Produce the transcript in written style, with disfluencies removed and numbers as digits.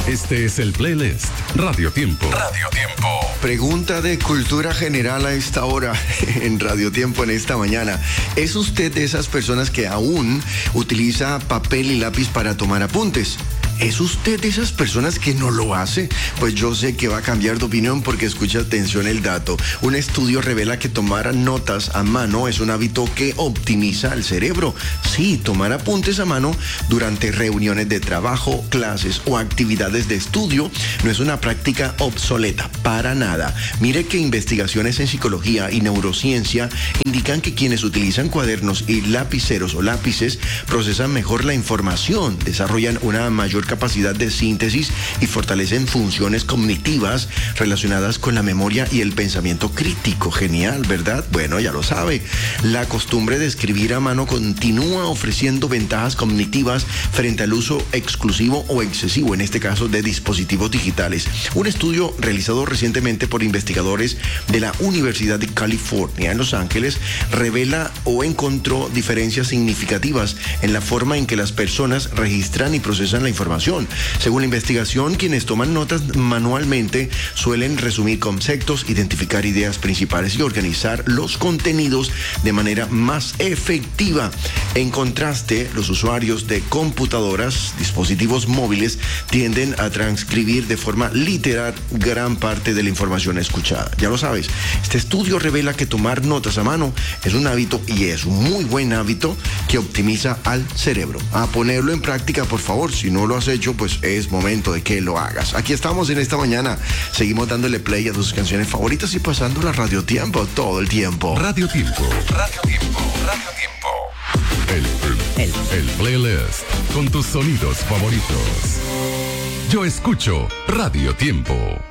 Este es el playlist Radio Tiempo. Radio Tiempo. Pregunta de cultura general a esta hora en Radio Tiempo en esta mañana. ¿Es usted de esas personas que aún utiliza papel y lápiz para tomar apuntes? ¿Es usted de esas personas que no lo hace? Pues yo sé que va a cambiar de opinión porque escucha atención el dato. Un estudio revela que tomar notas a mano es un hábito que optimiza el cerebro. Sí, tomar apuntes a mano durante reuniones de trabajo, clases o actividades de estudio no es una práctica obsoleta, para nada. Mire que investigaciones en psicología y neurociencia indican que quienes utilizan cuadernos y lapiceros o lápices procesan mejor la información, desarrollan una mayor capacidad de síntesis y fortalecen funciones cognitivas relacionadas con la memoria y el pensamiento crítico. Genial, ¿verdad? Bueno, ya lo sabe. La costumbre de escribir a mano continúa ofreciendo ventajas cognitivas frente al uso exclusivo o excesivo, en este caso, de dispositivos digitales. Un estudio realizado recientemente por investigadores de la Universidad de California en Los Ángeles revela o encontró diferencias significativas en la forma en que las personas registran y procesan la información. Según la investigación, quienes toman notas manualmente suelen resumir conceptos, identificar ideas principales y organizar los contenidos de manera más efectiva. En contraste, los usuarios de computadoras, dispositivos móviles, tienden a transcribir de forma literal gran parte de la información escuchada. Ya lo sabes, este estudio revela que tomar notas a mano es un hábito y es un muy buen hábito que optimiza al cerebro. A ponerlo en práctica, por favor. Si no lo has hecho, pues es momento de que lo hagas. Aquí estamos en esta mañana. Seguimos dándole play a tus canciones favoritas y pasando la Radio Tiempo todo el tiempo. Radio Tiempo. Radio Tiempo. Radio Tiempo. El playlist con tus sonidos favoritos. Yo escucho Radio Tiempo.